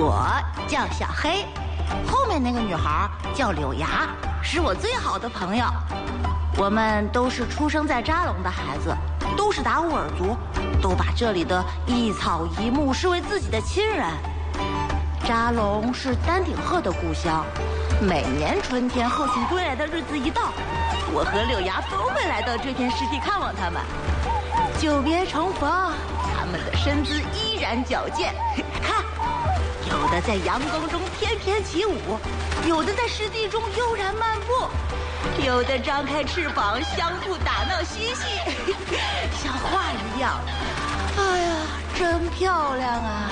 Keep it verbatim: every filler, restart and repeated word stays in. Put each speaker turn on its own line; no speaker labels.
我叫小黑，后面那个女孩叫柳芽，是我最好的朋友。我们都是出生在扎龙的孩子，都是达斡尔族，都把这里的一草一木视为自己的亲人。扎龙是丹顶鹤的故乡，每年春天鹤群归来的日子一到，我和柳芽都会来到这片湿地看望他们。久别重逢，他们的身姿依然矫健，看，有的在阳光中翩翩起舞，有的在湿地中悠然漫步，有的张开翅膀相互打闹嬉戏，像画一样。哎呀，真漂亮啊！